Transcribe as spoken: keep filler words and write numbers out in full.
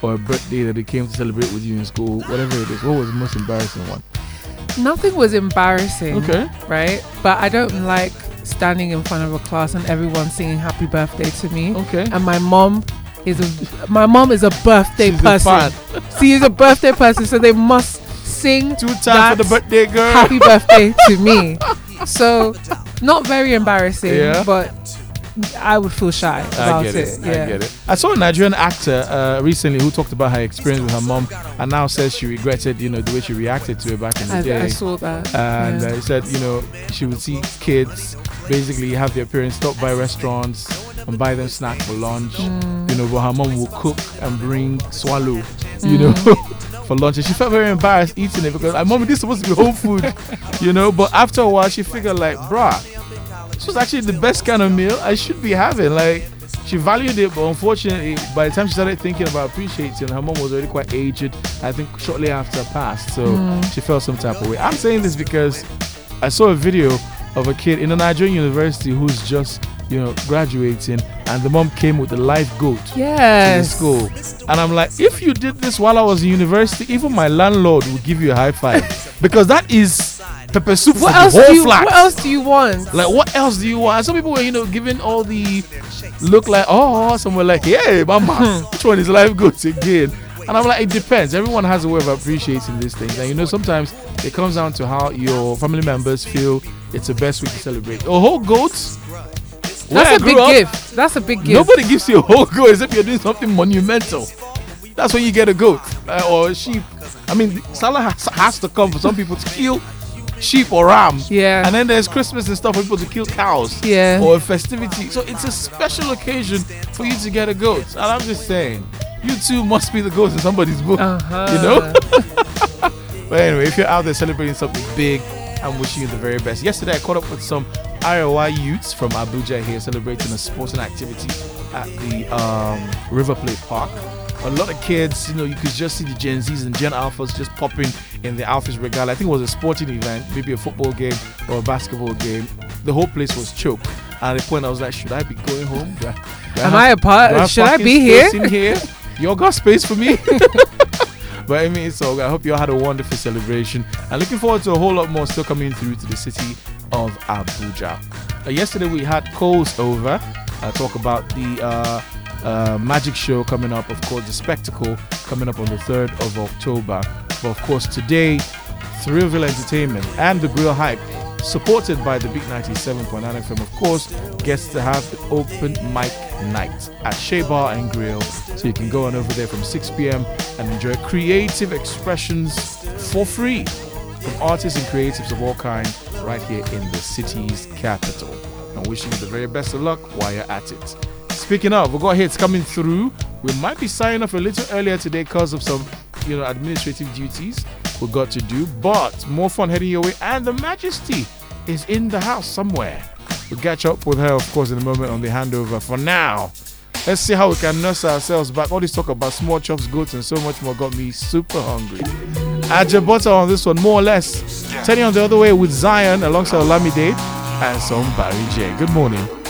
or a birthday that they came to celebrate with you in school, whatever it is? What was the most embarrassing one? Nothing was embarrassing. Okay. Right? But I don't like standing in front of a class and everyone singing happy birthday to me. Okay. And my mom is a my mom is a birthday She's person. A fan. She is a birthday person, so they must sing Two times for the birthday girl. happy birthday to me. So not very embarrassing, Yeah. but I would feel shy about I get it. it. Yeah. I get it. I saw a Nigerian actor uh, recently who talked about her experience with her mom, and now says she regretted, you know, the way she reacted to it back in the I, day. I saw that. And yeah. uh, he said, you know, she would see kids basically have their parents stop by restaurants and buy them snack for lunch. Mm. You know, but her mom would cook and bring swallow, you Mm. know, for lunch. And she felt very embarrassed eating it because, like, mom, this is supposed to be home food, you know. But after a while, she figured, like, bruh, this was actually the best kind of meal I should be having. Like, she valued it, but unfortunately, by the time she started thinking about appreciating, her mom was already quite aged. I think shortly after passed, so Mm. she felt some type of way. I'm saying this because I saw a video of a kid in a Nigerian university who's just, you know, graduating, and the mom came with a live goat Yes. to the school. And I'm like, if you did this while I was in university, even my landlord would give you a high five because that is pepper soup What for else the whole do you flat. what else do you want? Like, what else do you want? Some people were, you know, giving all the look like, oh, some were like, hey, mama, which one is life goods again? And I'm like, it depends. Everyone has a way of appreciating these things. And, you know, sometimes it comes down to how your family members feel it's the best way to celebrate. A whole goat? That's a big up, gift. That's a big gift. Nobody gives you a whole goat except you're doing something monumental. That's when you get a goat uh, or a sheep. I mean, Salah has, has to come for some people to kill sheep or ram. Yeah. And then there's Christmas and stuff for people to kill cows. Yeah. Or a festivity. So it's a special occasion for you to get a goat. And I'm just saying, you too must be the goat in somebody's book. Uh-huh. You know? But anyway, if you're out there celebrating something big, I'm wishing you the very best. Yesterday, I caught up with some I O I youths from Abuja here celebrating a sporting activity at the um, River Plate Park. A lot of kids, you know, you could just see the Gen Zs and Gen Alphas just popping in the Alphas regalia. I think it was a sporting event, maybe a football game or a basketball game. The whole place was choked. And at the point, I was like, should I be going home? Do I, do I Am have, I a part? do I have Should I parking be here? space in here? You got space for me? But I mean, so I hope you all had a wonderful celebration. And looking forward to a whole lot more still coming through to the city of Abuja. Uh, yesterday we had Coles over. Uh, talk about the uh, uh, magic show coming up. Of course, the spectacle coming up on the third of October. But of course, today, Thrillville Entertainment and the Grill Hype, supported by the Big ninety-seven point nine F M, of course, gets to have the open mic night at Shea Bar and Grill. So you can go on over there from six p.m. and enjoy creative expressions for free from artists and creatives of all kinds right here in the city's capital. I'm wishing you the very best of luck while you're at it. Speaking of, we've got hits coming through. We might be signing off a little earlier today because of some, you know, administrative duties we've got to do, but more fun heading your way. And the Majesty is in the house somewhere. We'll catch up with her, of course, in a moment on the handover. For now, let's see how we can nurse ourselves back. All this talk about small chops, goats, and so much more got me super hungry. Ajabota on this one, more or less. Turning on the other way with Zion alongside Olamide and some Barry J. Good morning.